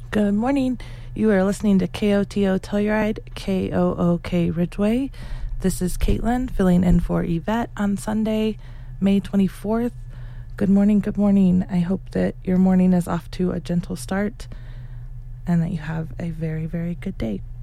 Good morning. You are listening to KOTO Telluride, KOOK Ridgeway. This is Caitlin filling in for Yvette on Sunday, May 24th. Good morning, good morning. I hope that your morning is off to a gentle start and that you have a very, very good day.